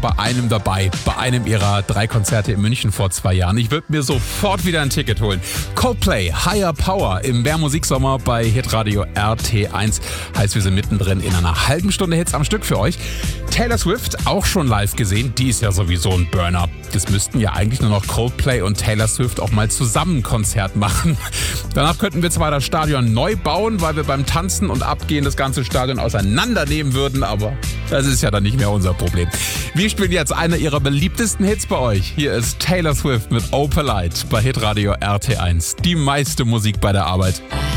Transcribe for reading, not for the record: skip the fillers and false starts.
bei einem dabei, bei einem ihrer 3 Konzerte in München vor 2 Jahren. Ich würde mir sofort wieder ein Ticket holen. Coldplay, Higher Power im Mehrmusiksommer bei Hitradio RT1. Heißt, wir sind mittendrin in einer halben Stunde Hits am Stück für euch. Taylor Swift auch schon live gesehen. Die ist ja sowieso ein Burner. Das müssten ja eigentlich nur noch Coldplay und Taylor Swift auch mal zusammen ein Konzert machen. Danach könnten wir zwar das Stadion neu bauen, weil wir beim Tanzen und Abgehen das ganze Stadion auseinandernehmen würden, aber das ist ja dann nicht mehr unser Problem. Wir spielen jetzt einer ihrer beliebtesten Hits bei euch. Hier ist Taylor Swift mit Opalite bei Hitradio RT1. Die meiste Musik bei der Arbeit.